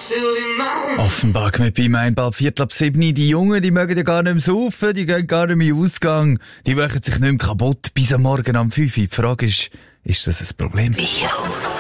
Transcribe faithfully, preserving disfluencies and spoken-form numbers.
Offenbar mit bei mir bald Viertel ab sieben. Die Jungen, die mögen ja gar nicht mehr saufen, die gehen gar nicht mehr in den Ausgang, die machen sich nicht mehr kaputt bis am Morgen am fünf. Die Frage ist, ist das ein Problem? Virus.